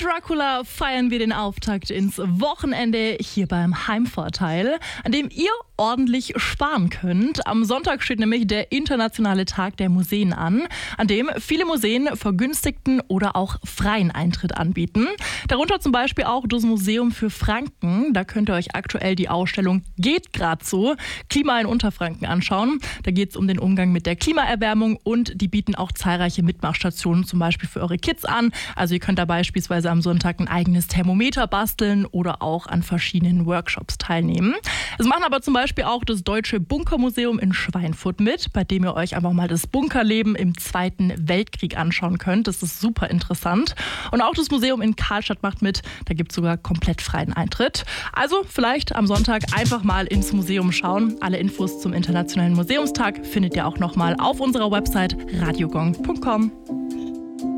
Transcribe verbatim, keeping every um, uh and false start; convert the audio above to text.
Dracula feiern wir den Auftakt ins Wochenende hier beim Heimvorteil, an dem ihr ordentlich sparen könnt. Am Sonntag steht nämlich der internationale Tag der Museen an, an dem viele Museen vergünstigten oder auch freien Eintritt anbieten. Darunter zum Beispiel auch das Museum für Franken. Da könnt ihr euch aktuell die Ausstellung Geht grad so, Klima in Unterfranken anschauen. Da geht es um den Umgang mit der Klimaerwärmung und die bieten auch zahlreiche Mitmachstationen zum Beispiel für eure Kids an. Also ihr könnt da beispielsweise am Sonntag ein eigenes Thermometer basteln oder auch an verschiedenen Workshops teilnehmen. Es machen aber zum Beispiel auch das Deutsche Bunkermuseum in Schweinfurt mit, bei dem ihr euch einfach mal das Bunkerleben im Zweiten Weltkrieg anschauen könnt. Das ist super interessant. Und auch das Museum in Karlstadt macht mit. Da gibt es sogar komplett freien Eintritt. Also vielleicht am Sonntag einfach mal ins Museum schauen. Alle Infos zum Internationalen Museumstag findet ihr auch nochmal auf unserer Website radiogong punkt com.